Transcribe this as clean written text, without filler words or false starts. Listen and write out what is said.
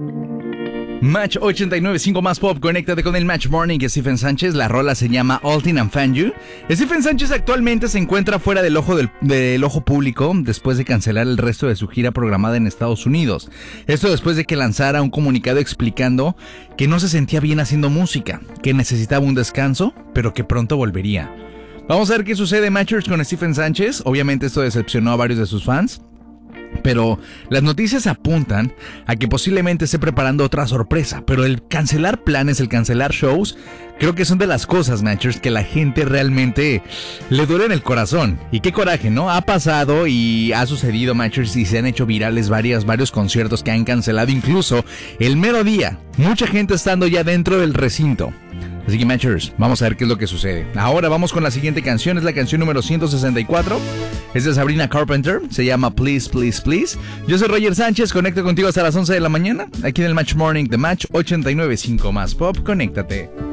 Match 89.5 más pop, conéctate con el Match Morning de Stephen Sánchez. La rola se llama All In and Fan You. Stephen Sánchez actualmente se encuentra fuera del ojo público después de cancelar el resto de su gira programada en Estados Unidos. Esto después de que lanzara un comunicado explicando que no se sentía bien haciendo música, que necesitaba un descanso, pero que pronto volvería. Vamos a ver qué sucede, Matchers, con Stephen Sánchez. Obviamente esto decepcionó a varios de sus fans, pero las noticias apuntan a que posiblemente esté preparando otra sorpresa. Pero el cancelar planes, el cancelar shows, creo que son de las cosas, Matchers, que la gente realmente le duele en el corazón. Y qué coraje, ¿no? Ha pasado y ha sucedido, Matchers, y se han hecho virales varios conciertos que han cancelado, incluso el mero día, mucha gente estando ya dentro del recinto. Así que, Matchers, vamos a ver qué es lo que sucede. Ahora vamos con la siguiente canción, es la canción número 164. Es de Sabrina Carpenter, se llama Please, Please, Please. Yo soy Roger Sánchez, conecto contigo hasta las 11 de la mañana, aquí en el Match Morning de Match 89.5 más pop, conéctate.